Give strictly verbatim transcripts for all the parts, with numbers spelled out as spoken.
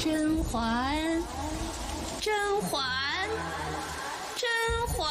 甄嬛，甄嬛，甄嬛，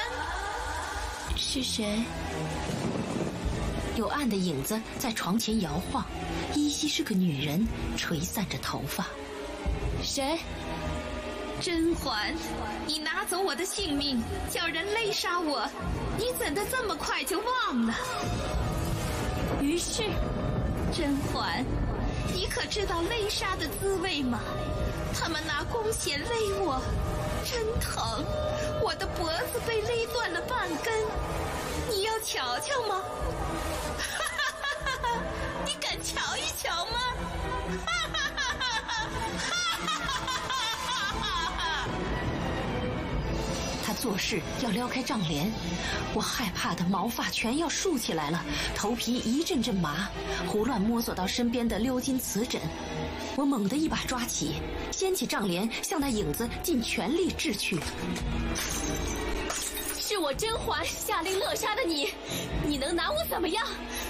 是谁？ 有暗的影子在床前摇晃，依稀是个女人，垂散着头发。 谁？甄嬛，你拿走我的性命，叫人勒杀我，你怎的这么快就忘了？于是，甄嬛，你可知道勒杀的滋味吗？他们拿弓弦勒我，真疼，我的脖子被勒断了半根，你要瞧瞧吗？哈哈哈哈！你敢瞧一瞧吗？哈哈哈哈！哈哈哈哈！ 他做事要撩开帐帘，我害怕的毛发全要竖起来了，头皮一阵阵麻，胡乱摸索到身边的鎏金瓷枕，我猛地一把抓起，掀起帐帘，向那影子尽全力掷去。 是我甄嬛下令勒杀的你，你能拿我怎么样？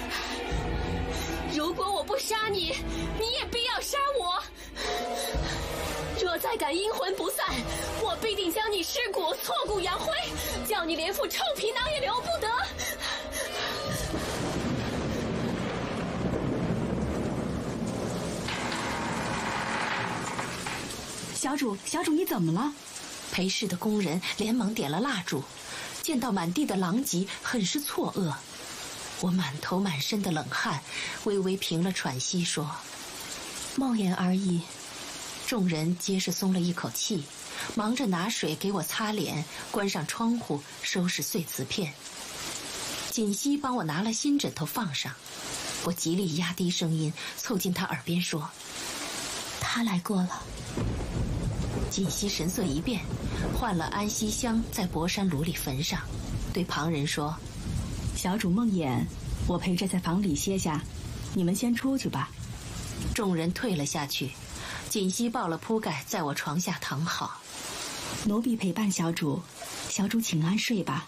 如果我不杀你，你也必要杀我。若再敢阴魂不散，我必定将你尸骨挫骨扬灰，叫你连副臭皮囊也留不得。 小主，小主，你怎么了？ 陪侍的工人连忙点了蜡烛，见到满地的狼藉，很是错愕。我满头满身的冷汗，微微平了喘息，说：“ 冒言而已。” 众人皆是松了一口气，忙着拿水给我擦脸，关上窗户，收拾碎瓷片。锦溪帮我拿了新枕头放上，我极力压低声音，凑近他耳边说：“ 他来过了。” 锦溪神色一变，换了安息香在博山炉里焚上，对旁人说：“ 小主梦魇，我陪着在房里歇下，你们先出去吧。” 众人退了下去，锦溪抱了铺盖在我床下躺好。 奴婢陪伴小主，小主请安睡吧。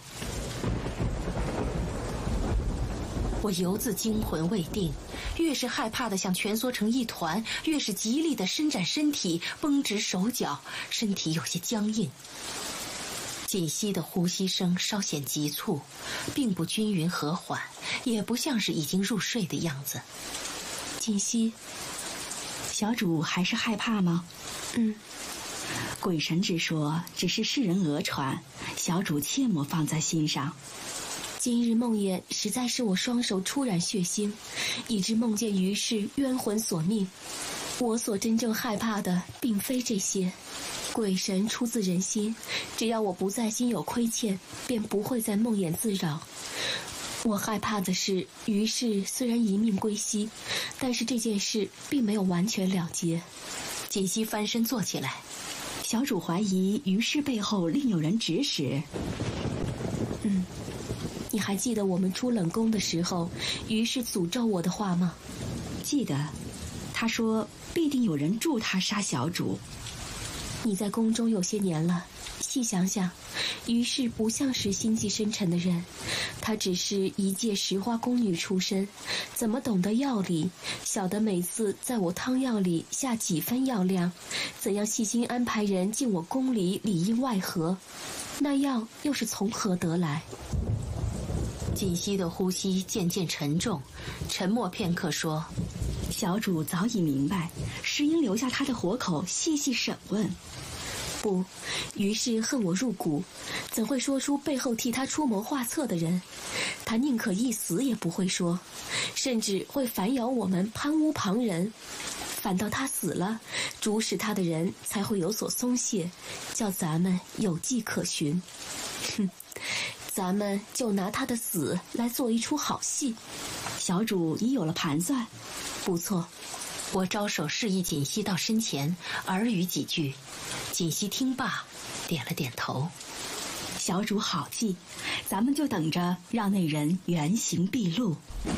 我犹自惊魂未定，越是害怕的想蜷缩成一团，越是极力的伸展身体，绷直手脚，身体有些僵硬。锦溪的呼吸声稍显急促，并不均匀和缓，也不像是已经入睡的样子。 锦溪， 小主还是害怕吗？ 嗯。 鬼神之说只是世人讹传，小主切莫放在心上。 今日梦魇实在是我双手触染血腥，以致梦见于氏冤魂索命。我所真正害怕的并非这些，鬼神出自人心，只要我不再心有亏欠，便不会再梦魇自扰。我害怕的是于氏虽然一命归西，但是这件事并没有完全了结。 锦溪翻身坐起来， 小主怀疑于氏背后另有人指使。 嗯，你还记得我们出冷宫的时候，于氏诅咒我的话吗？ 记得，他说必定有人助他杀小主。 你在宫中有些年了，细想想，于氏不像是心计深沉的人，她只是一介拾花宫女出身，怎么懂得药理，晓得每次在我汤药里下几分药量，怎样细心安排人进我宫里里应外合，那药又是从何得来？ 锦溪的呼吸渐渐沉重，沉默片刻说：“ 小主早已明白，实应留下他的活口，细细审问。” 不，于是恨我入骨，怎会说出背后替他出谋划策的人？他宁可一死也不会说，甚至会反咬我们攀污旁人。反倒他死了，主使他的人才会有所松懈，叫咱们有迹可循。哼，咱们就拿他的死来做一出好戏。 小主已有了盘算。 不错。 我招手示意锦溪到身前，耳语几句。锦溪听罢，点了点头。 小主好计，咱们就等着让那人原形毕露。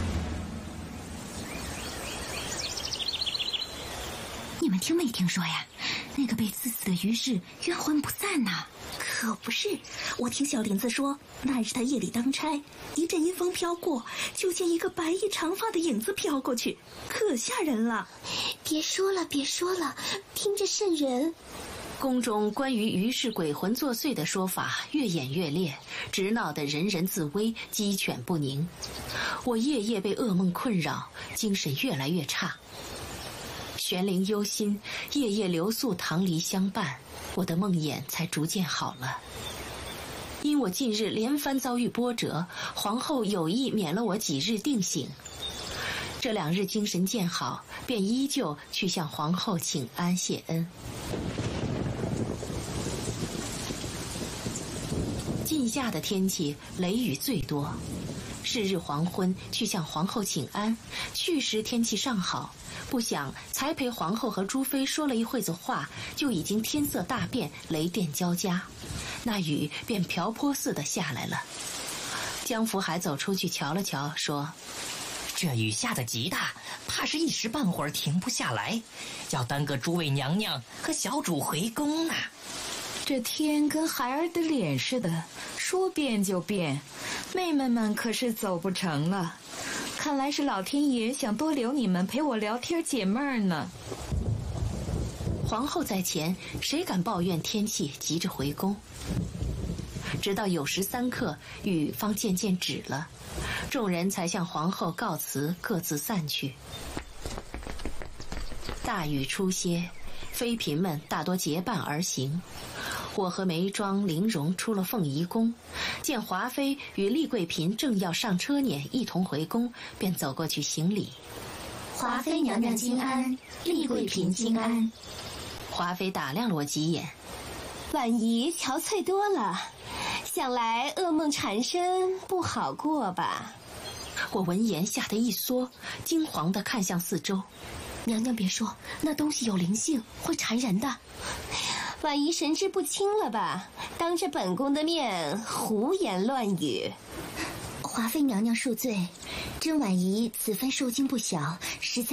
你们听没听说呀？那个被刺死的于氏冤魂不散呐。 可不是，我听小林子说，那日他夜里当差，一阵阴风飘过，就见一个白衣长发的影子飘过去，可吓人了。 别说了别说了，听听着瘆人。 宫中关于于氏鬼魂作祟的说法越演越烈，直闹得人人自危，鸡犬不宁。我夜夜被噩梦困扰，精神越来越差。玄灵忧心，夜夜留宿堂篱相伴，我的梦魇才逐渐好了。因我近日连番遭遇波折，皇后有意免了我几日定省。这两日精神渐好，便依旧去向皇后请安谢恩。近夏的天气，雷雨最多。是日黄昏，去向皇后请安。去时天气尚好，不想才陪皇后和朱妃说了一会子话，就已经天色大变，雷电交加，那雨便瓢泼似的下来了。江福海走出去瞧了瞧，说：“ 这雨下得极大，怕是一时半会儿停不下来，要耽搁诸位娘娘和小主回宫啊。” 这天跟孩儿的脸似的，说变就变，妹妹们可是走不成了。看来是老天爷想多留你们陪我聊天解闷儿呢。 皇后在前，谁敢抱怨天气，急着回宫。直到酉时三刻，雨方渐渐止了，众人才向皇后告辞，各自散去。大雨初歇，妃嫔们大多结伴而行。我和眉庄、玲珑出了凤仪宫，见华妃与丽贵嫔正要上车辇一同回宫，便走过去行礼。 华妃娘娘金安，丽贵嫔金安。 华妃打量了我几眼， 婉仪憔悴多了，想来噩梦缠身，不好过吧？ 我闻言吓得一缩，惊惶地看向四周。 娘娘别说，那东西有灵性，会缠人的。婉仪神志不清了吧？当着本宫的面胡言乱语。 华妃娘娘恕罪，甄婉仪此番受惊不小，实在